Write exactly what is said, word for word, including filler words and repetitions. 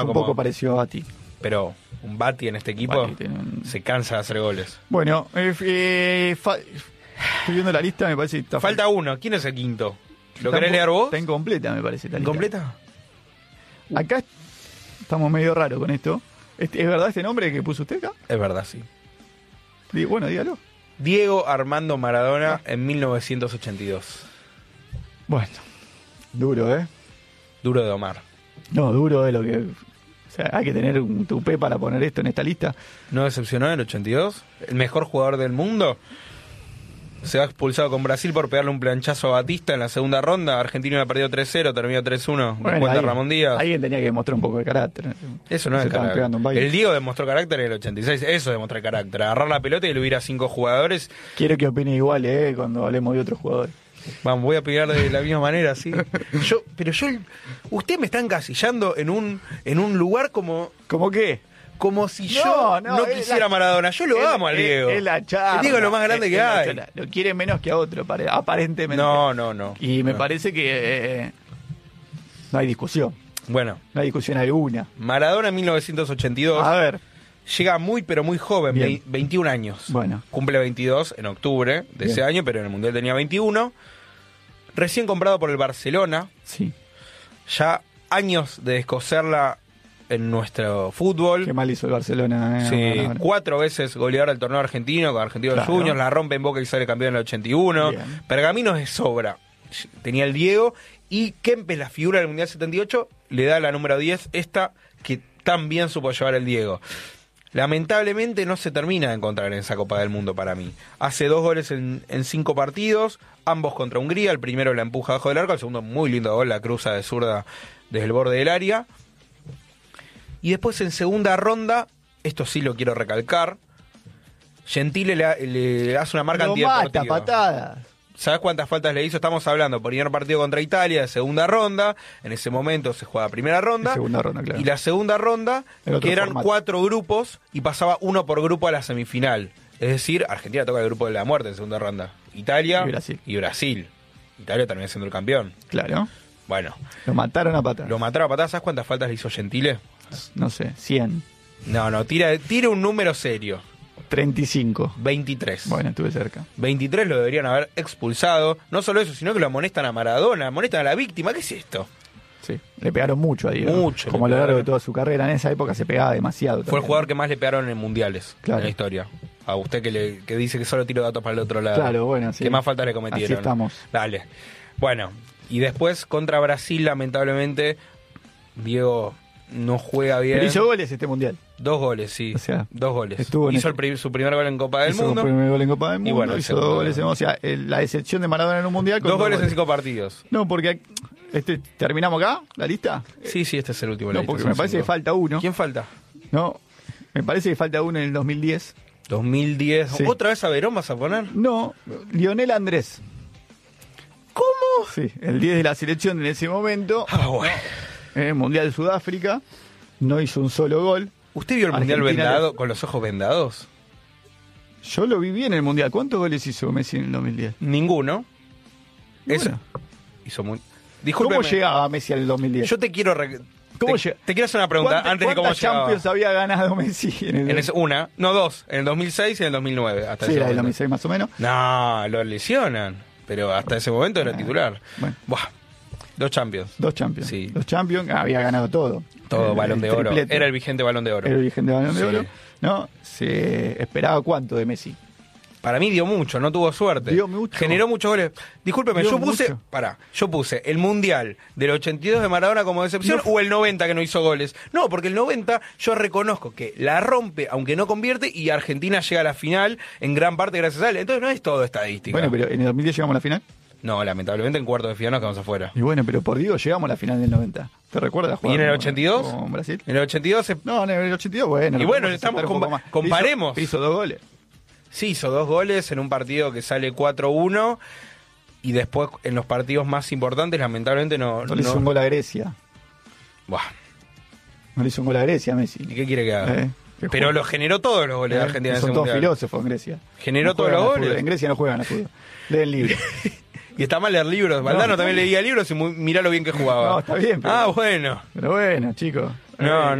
Un como, poco parecido a Bati. Pero un Bati en este equipo Bati tiene un... se cansa de hacer goles. Bueno, eh, eh, fa... estoy viendo la lista, me parece que está... Falta uno. ¿Quién es el quinto? ¿Lo Está querés en- leer vos? Está incompleta, me parece. ¿Incompleta? Acá estamos medio raros con esto. Este- ¿Es verdad este nombre que puso usted acá? Es verdad, sí. Di- Bueno, dígalo. Diego Armando Maradona en mil novecientos ochenta y dos. Bueno, duro, ¿eh? Duro de domar. No, duro es lo que... O sea, hay que tener un tupé para poner esto en esta lista. ¿No decepcionó en el ochenta y dos? ¿El mejor jugador del mundo? Se va expulsado con Brasil por pegarle un planchazo a Batista en la segunda ronda. Argentina había perdido tres cero, terminó tres uno. Bueno, Cuenta alguien- Ramón Díaz. Alguien tenía que demostrar un poco de carácter. Eso no Se es estaban carácter. pegando un baile. El Diego demostró carácter en el ochenta y seis. Eso demostró el carácter. Agarrar la pelota y le hubiera a cinco jugadores. Quiero que opine igual, ¿eh? Cuando hablemos de otros jugadores. Vamos, voy a opinar de la misma manera, sí. Yo, pero yo, usted me está encasillando en un, en un lugar como, ¿Cómo qué? como si No, yo no, no, es quisiera la- a Maradona. Yo lo Es- amo al es- Diego. Es la charla. El Diego es lo más grande Es- que es la hay. charla. Lo quiere menos que a otro, pare- aparentemente. No, no, no. Y me No. parece que eh, no hay discusión. Bueno, No hay discusión alguna. Maradona en mil novecientos ochenta y dos A ver. llega muy, pero muy joven, Bien. vei- veintiún años. Bueno. Cumple veintidós en octubre de Bien. ese año, pero en el Mundial tenía veintiuno. Recién comprado por el Barcelona. Sí. Ya años de descoserla en nuestro fútbol. Qué mal hizo el Barcelona. Eh, Sí, ahora, ahora. cuatro veces goleador del torneo argentino con Argentinos Claro. Juniors, la rompe en Boca y sale campeón en el ochenta y uno. Bien. Pergaminos de sobra. Tenía el Diego y Kempes, la figura del Mundial setenta y ocho, le da la número diez, esta que tan bien supo llevar el Diego. Lamentablemente no se termina de encontrar en esa Copa del Mundo para mí. Hace dos goles en, en cinco partidos, ambos contra Hungría. El primero la empuja abajo del arco, el segundo muy lindo gol, la cruza de zurda desde el borde del área. Y después en segunda ronda, esto sí lo quiero recalcar, Gentile le, le hace una marca Lo mata, antideportiva. patadas. ¿Sabes cuántas faltas le hizo? Estamos hablando, primer partido contra Italia, de segunda ronda. En ese momento se juega primera ronda. Segunda ronda, claro. Y la segunda ronda, En otro que eran formato. cuatro grupos y pasaba uno por grupo a la semifinal. Es decir, Argentina toca el grupo de la muerte en segunda ronda. Italia Y Brasil. y Brasil. Italia termina siendo el campeón. Claro. Bueno, Lo mataron a patadas. lo mataron a patadas. ¿Sabes cuántas faltas le hizo Gentile? No sé, cien. No, no, tira, tira un número serio. treinta y cinco. veintitrés. Bueno, estuve cerca. veintitrés lo deberían haber expulsado. No solo eso, sino que lo amonestan a Maradona, amonestan a la víctima. ¿Qué es esto? Sí. Le pegaron mucho a Diego. Mucho le Como a lo largo pegaron. de toda su carrera. En esa época se pegaba demasiado. Fue el también. jugador que más le pegaron en mundiales Claro. en la historia. A usted que, le, que dice que solo tiro datos para el otro lado. Claro, bueno, sí. ¿Qué más faltas le cometieron? Así estamos. Dale. Bueno, y después contra Brasil, lamentablemente, Diego no juega bien. Pero hizo goles este mundial. Dos goles, sí. O sea, dos goles. estuvo en Hizo este- el pri- su primer gol en Copa del hizo Mundo. un primer gol en Copa del Mundo. Y bueno, el hizo segundo dos gol. goles en... O sea, el- la excepción de Maradona en un mundial. Con Dos goles en cinco partidos. No, porque... Este, ¿terminamos acá la lista? Sí, sí, este es el último. de la No, lista, porque son me parece cinco. que falta uno. ¿Quién falta? No, me parece que falta uno en el dos mil diez. dos mil diez. Sí. ¿Otra vez a Verón vas a poner? No, Lionel Andrés. ¿Cómo? Sí, el diez de la selección en ese momento. Ah, bueno. En el Mundial de Sudáfrica. No hizo un solo gol. ¿Usted vio el Mundial Argentina vendado, le- con los ojos vendados? Yo lo vi bien en el Mundial. ¿Cuántos goles hizo Messi en el dos mil diez? Ninguno. Y Eso. bueno. Hizo muy... ¿Cómo Discúlpeme. llegaba Messi al dos mil diez? Yo te quiero... re- ¿Cómo te, llega? te quiero hacer una pregunta ¿Cuántas- antes de cómo ¿Cuántas llegaba. Champions había ganado Messi en el En ese- una, no dos, en el dos mil seis y en el dos mil nueve. Hasta Sí, ese la del dos momento. mil seis más o menos. No, lo lesionan. Pero hasta ese momento era Ah, titular. bueno. Buah, dos Champions. Dos Champions. Sí. Dos Champions, había ganado todo. Todo El- balón el de oro. triplete. Era el vigente balón de oro. Era el vigente balón de Sí. oro. ¿No? Se esperaba cuánto de Messi. Para mí dio mucho, no tuvo suerte. Dio mucho. Generó muchos goles. Discúlpeme, Dio yo puse, mucho. pará, yo puse el Mundial del ochenta y dos de Maradona como decepción No. o el noventa que no hizo goles. No, porque el noventa yo reconozco que la rompe, aunque no convierte, y Argentina llega a la final en gran parte gracias a él. Entonces no es todo estadística. Bueno, pero en el dos mil diez llegamos a la final. No, lamentablemente en cuartos de final nos quedamos afuera. Y bueno, pero por Diego llegamos a la final del noventa. ¿Te recuerdas? ¿Y en el Jugar ochenta y dos? Con Brasil. En el ochenta y dos se... No, en el ochenta y dos, bueno. Y lo bueno, podemos estamos aceptar un compa- poco más. comparemos. Hizo, hizo dos goles. sí hizo dos goles en un partido que sale cuatro uno y después en los partidos más importantes lamentablemente no... No le hizo un gol a Grecia. Buah, No le hizo un gol a Grecia, Messi. ¿y qué quiere que haga? Eh, que Pero juega. lo generó todos los goles de Eh, Argentina en Son ese todos mundial. filósofos en Grecia. Generó No todos juegan los al goles. fútbol. En Grecia no juegan al fútbol. Leen libros. Y está mal leer libros. Valdano No, también no. leía libros y muy- mirá lo bien que jugaba. No, está bien, pero- Ah, bueno. Pero bueno, chicos. No,